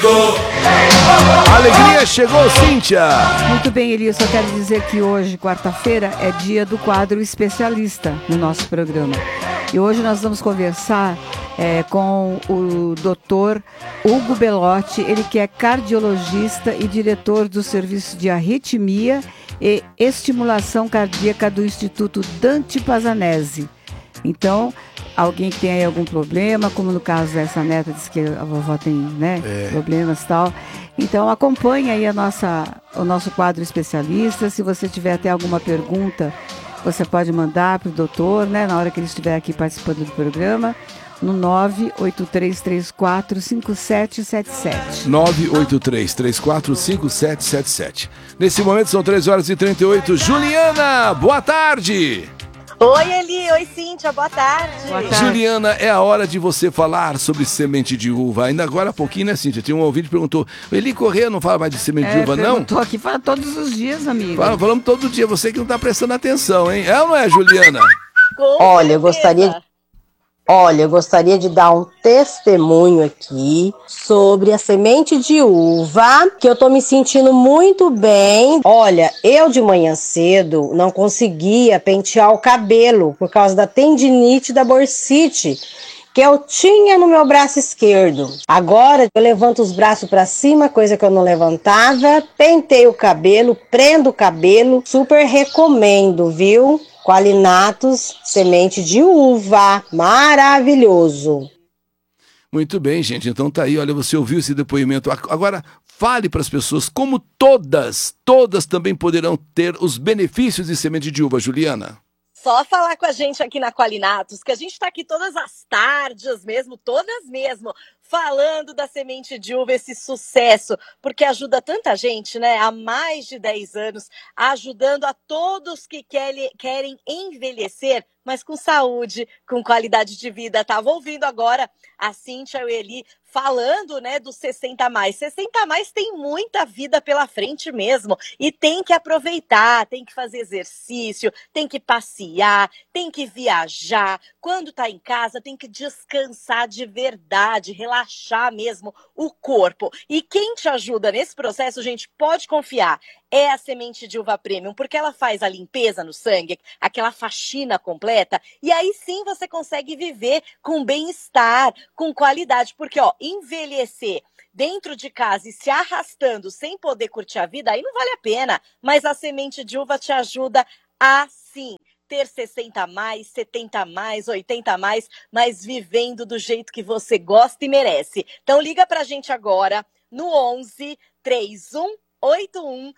A alegria chegou, Cíntia! Muito bem, Eli, eu só quero dizer que hoje, quarta-feira, é dia do quadro especialista no nosso programa. E hoje nós vamos conversar com o doutor Hugo Belotti, ele que é cardiologista e diretor do Serviço de Arritmia e Estimulação Cardíaca do Instituto Dante Pazanese. Então, alguém que tem aí algum problema, como no caso dessa neta, diz que a vovó tem problemas e tal. Então, acompanhe aí o nosso quadro especialista. Se você tiver até alguma pergunta, você pode mandar para o doutor, né, na hora que ele estiver aqui participando do programa, no 983345777. 983345777. Nesse momento são 3h38. Juliana, boa tarde! Oi, Eli. Oi, Cíntia. Boa tarde. Boa tarde. Juliana, é a hora de você falar sobre semente de uva. Ainda agora há pouquinho, né, Cíntia? Tinha um ouvinte que perguntou, Eli Corrêa não fala mais de semente de uva, não? Estou aqui fala todos os dias, amigo. Falamos todo dia, você que não está prestando atenção, hein? É ou não é, Juliana? Olha, eu gostaria de dar um testemunho aqui sobre a semente de uva, que eu tô me sentindo muito bem. Olha, eu de manhã cedo não conseguia pentear o cabelo por causa da tendinite da bursite que eu tinha no meu braço esquerdo. Agora eu levanto os braços para cima, coisa que eu não levantava, penteio o cabelo, prendo o cabelo, super recomendo, viu? Qualinatus, semente de uva, maravilhoso. Muito bem, gente. Então tá aí, olha, você ouviu esse depoimento. Agora, fale para as pessoas como todas também poderão ter os benefícios de semente de uva, Juliana. Só falar com a gente aqui na Qualinatus, que a gente está aqui todas as tardes mesmo, todas mesmo, falando da semente de uva, esse sucesso, porque ajuda tanta gente, né? Há mais de 10 anos, ajudando a todos que querem envelhecer, mas com saúde, com qualidade de vida. Tava ouvindo agora a Cíntia e o Eli falando, né, dos 60 a mais. 60 a mais tem muita vida pela frente mesmo. E tem que aproveitar, tem que fazer exercício, tem que passear, tem que viajar. Quando tá em casa, tem que descansar de verdade, relaxar mesmo o corpo. E quem te ajuda nesse processo, gente, pode confiar, é a semente de uva premium, porque ela faz a limpeza no sangue, aquela faxina completa, e aí sim você consegue viver com bem-estar, com qualidade, porque, ó, envelhecer dentro de casa e se arrastando sem poder curtir a vida, aí não vale a pena, mas a semente de uva te ajuda a, sim, ter 60 a mais, 70 a mais, 80 a mais, mas vivendo do jeito que você gosta e merece. Então liga pra gente agora no 11 31 81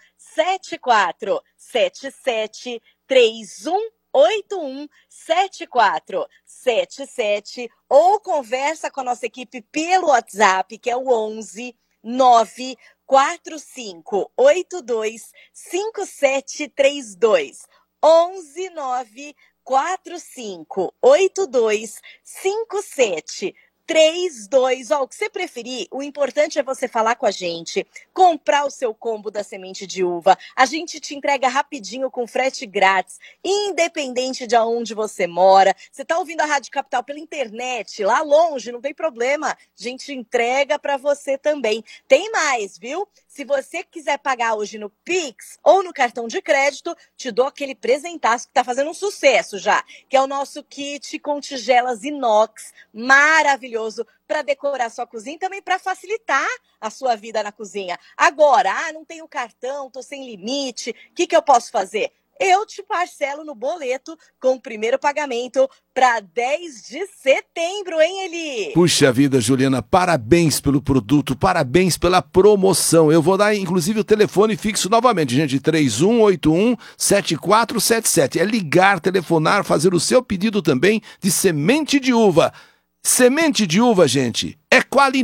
7477 31 81 7477 ou conversa com a nossa equipe pelo WhatsApp, que é o 11 945 82 5732. 11 945 82 5732. Ó, o que você preferir, o importante é você falar com a gente, comprar o seu combo da semente de uva. A gente te entrega rapidinho com frete grátis, independente de onde você mora. Você tá ouvindo a Rádio Capital pela internet, lá longe, não tem problema. A gente entrega para você também. Tem mais, viu? Se você quiser pagar hoje no Pix ou no cartão de crédito, te dou aquele presentaço que tá fazendo um sucesso já, que é o nosso kit com tigelas inox, maravilhoso para decorar sua cozinha e também para facilitar a sua vida na cozinha. Agora, não tenho cartão, tô sem limite, o que eu posso fazer? Eu te parcelo no boleto com o primeiro pagamento para 10 de setembro, hein, Eli? Puxa vida, Juliana, parabéns pelo produto, parabéns pela promoção. Eu vou dar, inclusive, o telefone fixo novamente, gente, 3181-7477. É ligar, telefonar, fazer o seu pedido também de semente de uva. Semente de uva, gente, é Qualinatus.